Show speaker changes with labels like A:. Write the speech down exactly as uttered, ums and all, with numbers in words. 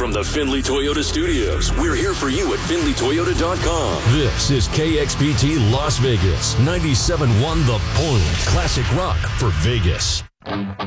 A: from the Findlay Toyota Studios. We're here for you at Findlay Toyota dot com. This is K X P T Las Vegas, ninety-seven point one The Point. Classic rock for Vegas.